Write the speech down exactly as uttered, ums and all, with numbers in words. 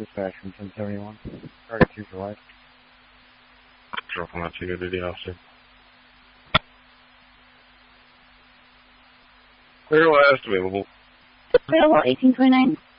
Dispatch from ten seventy-one. Target two for life. Dropping out to go to the officer. Clear last available. Available eighteen twenty-nine.